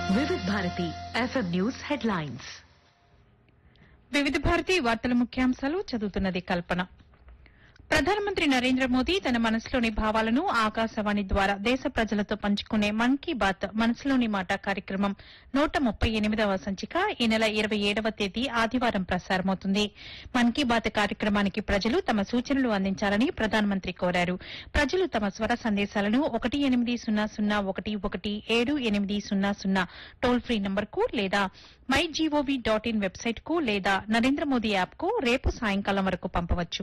వివిధ Bharati FM news headlines. వివిధ భారతి వార్తల ముఖ్యాంశాలు చదువుతున్నది కల్పన. ప్రధానమంత్రి నరేంద్ర మోదీ తన మనసులోని భావాలను ఆకాశవాణి ద్వారా దేశ ప్రజలతో పంచుకునే మన్ కీ బాత్ మనసులోని మాట కార్యక్రమం 138వ సంచిక ఈ నెల 27వ తేదీ ఆదివారం ప్రసారమవుతుంది. మన్ కీ బాత్ కార్యక్రమానికి ప్రజలు తమ సూచనలు అందించాలని ప్రధానమంత్రి కోరారు. ప్రజలు తమ స్వర సందేశాలను 18001178000 టోల్ ఫ్రీ నంబర్కు లేదా mygov.in వెబ్సైట్కు లేదా నరేంద్ర మోదీ యాప్కు రేపు సాయంకాలం వరకు పంపవచ్చు.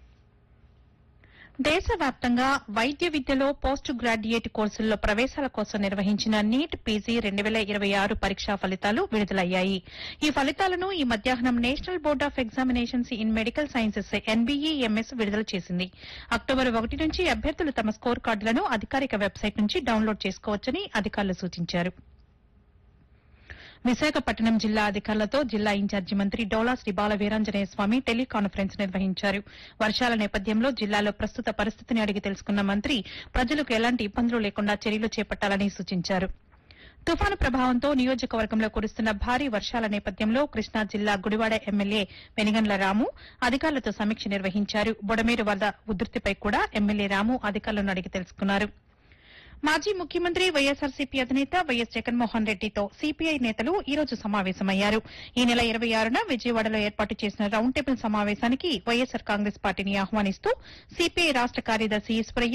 దేశవ్యాప్తంగా వైద్య విద్యలో పోస్ట్ గ్రాడ్యుయేట్ కోర్సుల్లో ప్రవేశాల కోసం నిర్వహించిన నీట్ పీజీ 2026 పరీక్షా ఫలితాలు విడుదలయ్యాయి. ఈ ఫలితాలను ఈ మధ్యాహ్నం national board of examinations in medical sciences NBEMS విడుదల చేసింది. అక్టోబర్ 1 నుంచి అభ్యర్థులు తమ స్కోర్ కార్డులను అధికారిక వెబ్సైట్ నుంచి డౌన్లోడ్ చేసుకోవచ్చని అధికారులు సూచించారు. విశాఖపట్నం జిల్లా అధికారులతో జిల్లా ఇన్ఛార్జి మంత్రి డోలా శ్రీ బాల వీరాంజనేయ స్వామి టెలికాన్ఫరెన్స్ నిర్వహించారు. వర్షాల నేపథ్యంలో జిల్లాలో ప్రస్తుత పరిస్థితిని అడిగి తెలుసుకున్న మంత్రి ప్రజలకు ఎలాంటి ఇబ్బందులు లేకుండా చర్యలు చేపట్టాలని సూచించారు. తుఫాను ప్రభావంతో నియోజకవర్గంలో కురుస్తున్న భారీ వర్షాల నేపథ్యంలో కృష్ణా జిల్లా గుడివాడ ఎమ్మెల్యే వెనిగండ్ల రాము అధికారులతో సమీక్ష నిర్వహించారు. బొడమేరు వరద ఉధృతిపై కూడా ఎమ్మెల్యే రాము అధికారులను అడిగి తెలుసుకున్నారు. మాజీ ముఖ్యమంత్రి వైఎస్సార్సీపీ అధినేత వైఎస్ జగన్మోహన్ రెడ్డితో సిపిఐ నేతలు ఈ రోజు సమావేశమయ్యారు. ఈ నెల 26న విజయవాడలో ఏర్పాటు చేసిన రౌండ్ టేబుల్ సమావేశానికి వైఎస్సార్ కాంగ్రెస్ పార్టీని ఆహ్వానిస్తూ సిపిఐ రాష్ట కార్యదర్శి ఈశ్వరయ్య